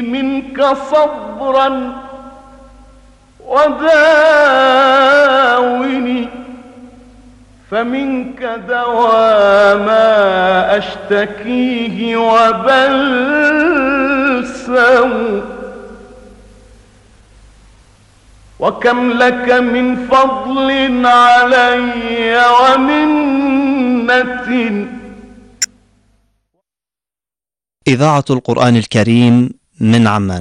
منك صبرا وداوني، فمنك دوا ما أشتكيه وبلسم، وكم لك من فضل علي ومنة. إذاعة القرآن الكريم من عمان.